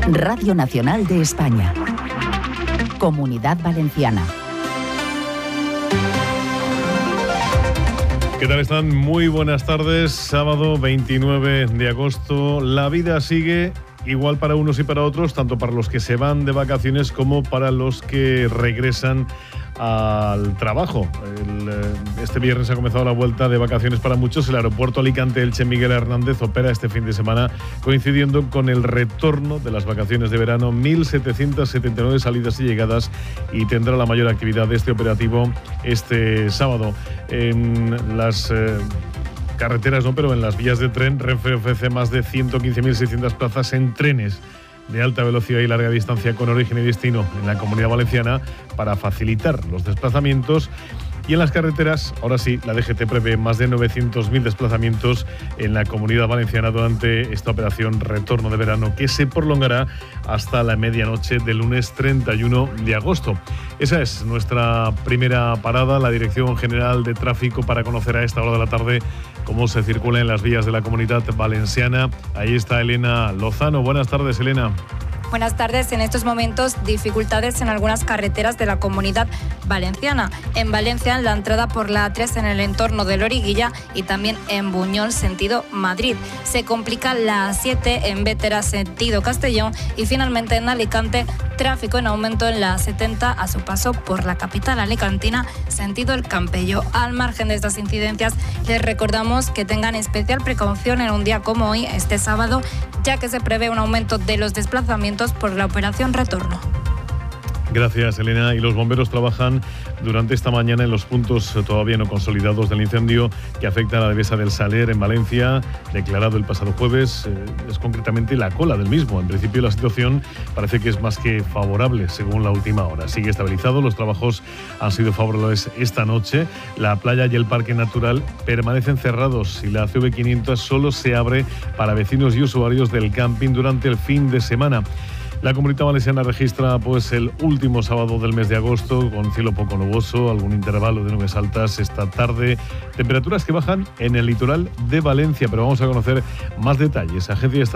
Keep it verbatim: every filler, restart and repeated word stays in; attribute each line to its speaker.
Speaker 1: Radio Nacional de España. Comunidad Valenciana.
Speaker 2: ¿Qué tal están? Muy buenas tardes. Sábado veintinueve de agosto. La vida sigue igual para unos y para otros, tanto para los que se van de vacaciones como para los que regresan al trabajo. El, este viernes ha comenzado la vuelta de vacaciones para muchos. El aeropuerto Alicante-Elche Miguel Hernández opera este fin de semana coincidiendo con el retorno de las vacaciones de verano. mil setecientas setenta y nueve salidas y llegadas y tendrá la mayor actividad de este operativo este sábado. En las eh, carreteras no, pero en las vías de tren, Renfe ofrece más de ciento quince mil seiscientas plazas en trenes de alta velocidad y larga distancia con origen y destino en la Comunidad Valenciana para facilitar los desplazamientos. Y en las carreteras, ahora sí, la D G T prevé más de novecientos mil desplazamientos en la Comunidad Valenciana durante esta operación Retorno de Verano, que se prolongará hasta la medianoche del lunes treinta y uno de agosto. Esa es nuestra primera parada, la Dirección General de Tráfico, para conocer a esta hora de la tarde cómo se circula en las vías de la Comunidad Valenciana. Ahí está Elena Lozano. Buenas tardes, Elena.
Speaker 3: Buenas tardes. En estos momentos, dificultades en algunas carreteras de la Comunidad Valenciana. En Valencia, en la entrada por la A tres en el entorno de Loriguilla y también en Buñol, sentido Madrid. Se complica la A siete en Bétera, sentido Castellón. Y finalmente en Alicante, tráfico en aumento en la A setenta a su paso por la capital alicantina, sentido El Campello. Al margen de estas incidencias, les recordamos que tengan especial precaución en un día como hoy, este sábado, ya que se prevé un aumento de los desplazamientos por la operación Retorno.
Speaker 2: Gracias, Elena. Y los bomberos trabajan durante esta mañana en los puntos todavía no consolidados del incendio que afecta a la Devesa del Saler en Valencia, declarado el pasado jueves. Eh, es concretamente la cola del mismo. En principio la situación parece que es más que favorable según la última hora. Sigue estabilizado, los trabajos han sido favorables esta noche. La playa y el parque natural permanecen cerrados y la C V quinientos solo se abre para vecinos y usuarios del camping durante el fin de semana. La Comunidad Valenciana registra pues el último sábado del mes de agosto con cielo poco nuboso, algún intervalo de nubes altas esta tarde, temperaturas que bajan en el litoral de Valencia, pero vamos a conocer más detalles. Agencia